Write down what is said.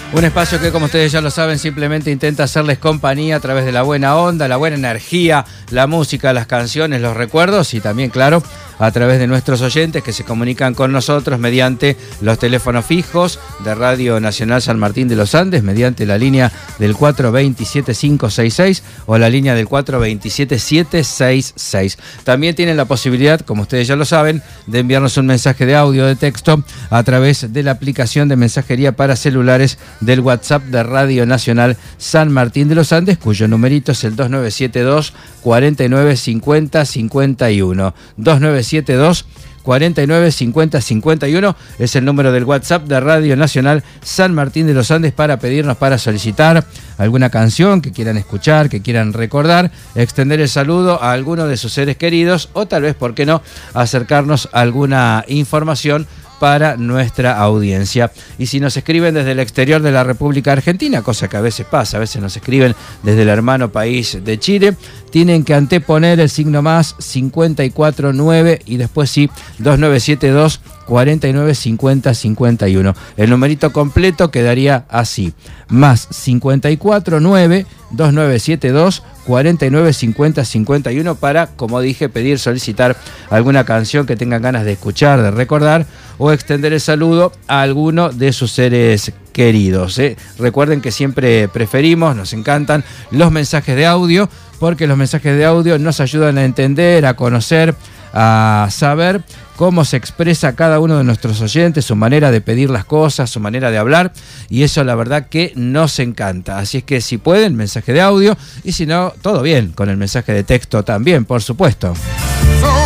Un espacio que, como ustedes ya lo saben, simplemente intenta hacerles compañía a través de la buena onda, la buena energía, la música, las canciones, los recuerdos y también, claro, a través de nuestros oyentes que se comunican con nosotros mediante los teléfonos fijos de Radio Nacional San Martín de los Andes, mediante la línea del 427-566 o la línea del 427-766. También tienen la posibilidad, como ustedes ya lo saben, de enviarnos un mensaje de audio o de texto a través de la aplicación de mensajería para celulares del WhatsApp de Radio Nacional San Martín de los Andes, cuyo numerito es el 2972 49 50 51. 2972 49 50 51 es el número del WhatsApp de Radio Nacional San Martín de los Andes para pedirnos, para solicitar alguna canción que quieran escuchar, que quieran recordar, extender el saludo a alguno de sus seres queridos o tal vez, ¿por qué no?, acercarnos a alguna información para nuestra audiencia. Y si nos escriben desde el exterior de la República Argentina, cosa que a veces pasa, a veces nos escriben desde el hermano país de Chile, tienen que anteponer el signo más 549 y después sí 2972 49 50 51. El numerito completo quedaría así: más 549 2972 49 50 51 para, como dije, pedir, solicitar alguna canción que tengan ganas de escuchar, de recordar o extender el saludo a alguno de sus seres queridos. Recuerden que siempre preferimos, nos encantan los mensajes de audio, porque los mensajes de audio nos ayudan a entender, a conocer, a saber cómo se expresa cada uno de nuestros oyentes, su manera de pedir las cosas, su manera de hablar, y eso la verdad que nos encanta. Así es que si pueden, mensaje de audio, y si no, todo bien, con el mensaje de texto también, por supuesto.